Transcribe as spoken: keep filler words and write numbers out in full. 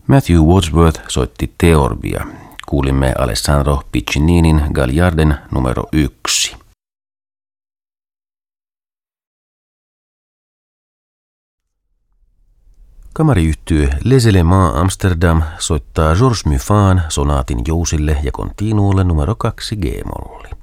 Matthew Wordsworth soitti Theorbia. Kuulimme Alessandro Piccininin Gagliarden numero yksi. Kamariyhtye Les Éléments Amsterdam soittaa Georges Muffan sonaatin jousille ja continuolle numero kaksi G-molli.